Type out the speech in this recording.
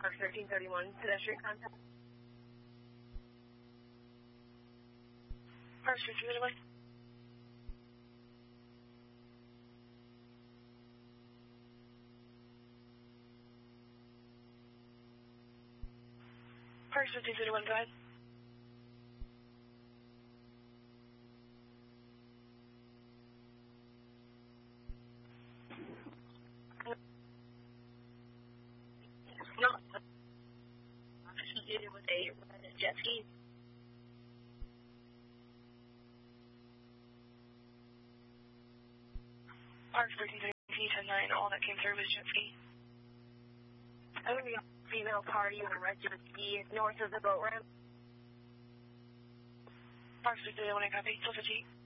Park 1331, pedestrian contact. Park 1331. Park 1331, go ahead. No. Associated with a jet ski. Park 1330, 10-9, all that came through was jet ski. I'm going to be a female party in a red jet ski north of the boat ramp. Park 1331, copy, Delta G.